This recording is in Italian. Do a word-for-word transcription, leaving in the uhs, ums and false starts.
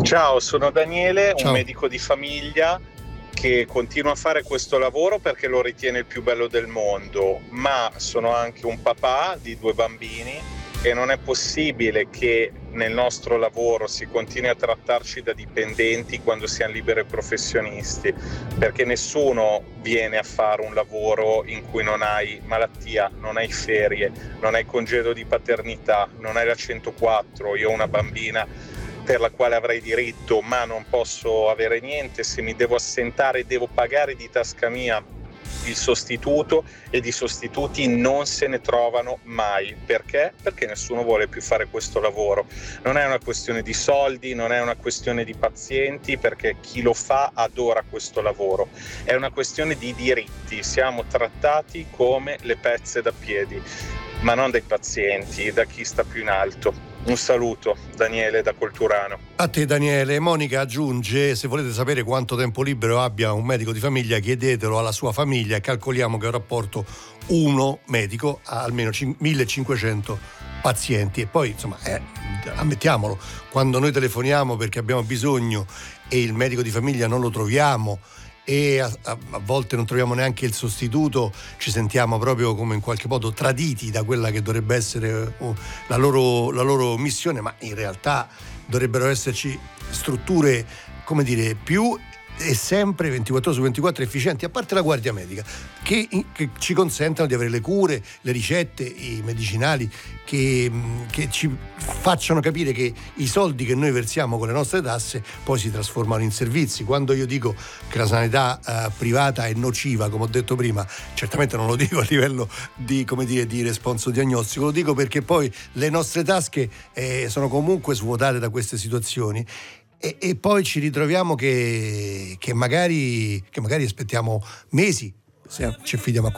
Ciao, sono Daniele, un Ciao. medico di famiglia che continua a fare questo lavoro perché lo ritiene il più bello del mondo, ma sono anche un papà di due bambini e non è possibile che nel nostro lavoro si continui a trattarci da dipendenti quando siamo liberi professionisti, perché nessuno viene a fare un lavoro in cui non hai malattia, non hai ferie, non hai congedo di paternità, non hai la centoquattro. Io ho una bambina per la quale avrei diritto, ma non posso avere niente. Se mi devo assentare devo pagare di tasca mia il sostituto, e di sostituti non se ne trovano mai. Perché? Perché nessuno vuole più fare questo lavoro. Non è una questione di soldi, non è una questione di pazienti, perché chi lo fa adora questo lavoro. È una questione di diritti. Siamo trattati come le pezze da piedi, ma non dai pazienti, da chi sta più in alto. Un saluto, Daniele da Colturano. A te Daniele. Monica aggiunge: se volete sapere quanto tempo libero abbia un medico di famiglia, chiedetelo alla sua famiglia e calcoliamo che è un rapporto uno medico a almeno millecinquecento pazienti. E poi insomma, eh, ammettiamolo, quando noi telefoniamo perché abbiamo bisogno e il medico di famiglia non lo troviamo e a, a, a volte non troviamo neanche il sostituto, ci sentiamo proprio come in qualche modo traditi da quella che dovrebbe essere uh, la loro, la loro missione, ma in realtà dovrebbero esserci strutture, come dire, più e sempre ventiquattro ore su ventiquattro efficienti, a parte la guardia medica, che, che ci consentano di avere le cure, le ricette, i medicinali, che, che ci facciano capire che i soldi che noi versiamo con le nostre tasse poi si trasformano in servizi. Quando io dico che la sanità eh, privata è nociva, come ho detto prima, certamente non lo dico a livello di, come dire, di responso diagnostico, lo dico perché poi le nostre tasche eh, sono comunque svuotate da queste situazioni. E, e poi ci ritroviamo che, che magari che magari aspettiamo mesi se ci affidiamo a